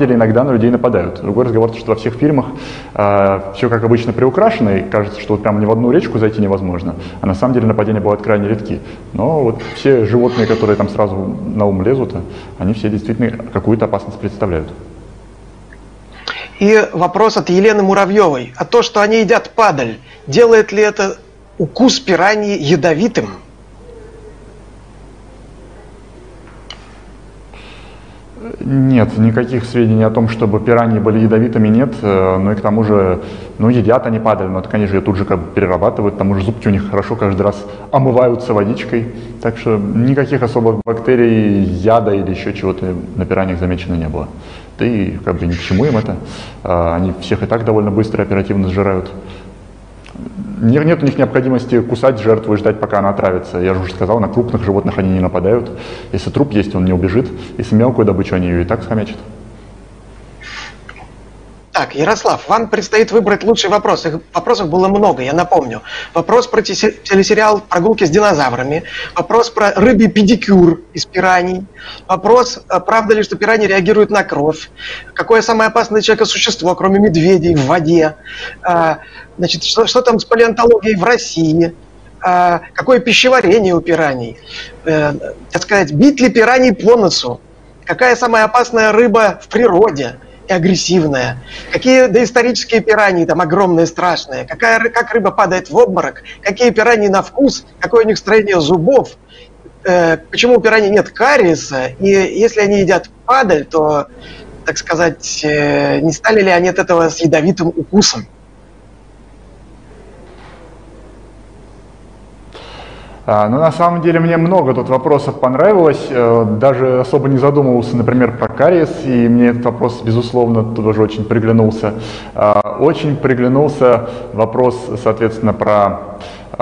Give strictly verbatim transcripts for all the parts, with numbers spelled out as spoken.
деле иногда на людей нападают. Другой разговор, что во всех фильмах э, все как обычно приукрашено, и кажется, что вот прям ни в одну речку зайти невозможно. А на самом деле нападения бывают крайне редки. Но вот все животные, которые там сразу на ум лезут, они все действительно какую-то опасность представляют. И вопрос от Елены Муравьевой. А то, что они едят падаль, делает ли это укус пираньи ядовитым? Нет, никаких сведений о том, чтобы пираньи были ядовитыми, нет. Ну и к тому же, ну едят они падаль, но это, конечно, ее тут же как бы перерабатывают, к тому же зубки у них хорошо каждый раз омываются водичкой. Так что никаких особых бактерий, яда или еще чего-то на пираньях замечено не было. Да и как бы ни к чему им это. Они всех и так довольно быстро и оперативно сжирают. Нет у них необходимости кусать жертву и ждать, пока она отравится. Я же уже сказал, на крупных животных они не нападают. Если труп есть, он не убежит. Если мелкую добычу, они ее и так схомячат. Так, Ярослав, вам предстоит выбрать лучший вопрос. Их вопросов было много, я напомню. Вопрос про телесериал «Прогулки с динозаврами», вопрос про рыбий педикюр из пираний, вопрос, правда ли, что пираньи реагируют на кровь, какое самое опасное человекосущество, кроме медведей, в воде, значит, что, что там с палеонтологией в России, какое пищеварение у пираний, так сказать, бить ли пираний по носу, какая самая опасная рыба в природе, агрессивная, какие доисторические пираньи там огромные, страшные, какая, как рыба падает в обморок, какие пираньи на вкус, какое у них строение зубов, э, почему у пираньи нет кариеса, и если они едят падаль, то, так сказать, э, не стали ли они от этого с ядовитым укусом? Ну, на самом деле, мне много тут вопросов понравилось, даже особо не задумывался, например, про кариес, и мне этот вопрос, безусловно, тоже очень приглянулся. Очень приглянулся вопрос, соответственно, про,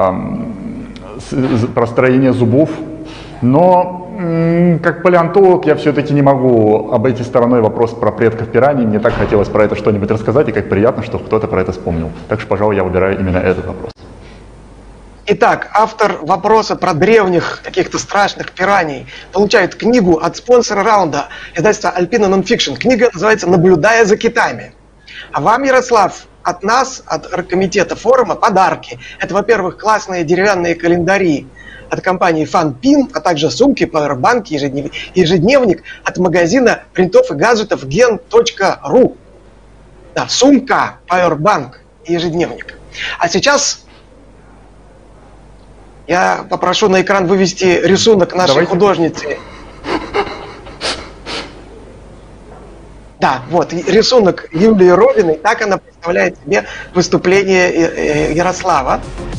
про строение зубов, но как палеонтолог я все-таки не могу обойти стороной вопрос про предков пираний, мне так хотелось про это что-нибудь рассказать, и как приятно, что кто-то про это вспомнил. Так что, пожалуй, я выбираю именно этот вопрос. Итак, автор вопроса про древних каких-то страшных пираний получает книгу от спонсора раунда, издательства Alpina Nonfiction. Книга называется «Наблюдая за китами». А вам, Ярослав, от нас, от оргкомитета форума, подарки. Это, во-первых, классные деревянные календари от компании FunPin, а также сумки, пауэрбанки, ежедневник от магазина принтов и гаджетов ген точка ру. Да, сумка, пауэрбанк и ежедневник. А сейчас я попрошу на экран вывести рисунок нашей Давайте. художницы. Да, вот, рисунок Юлии Родиной, так она представляет себе выступление Ярослава.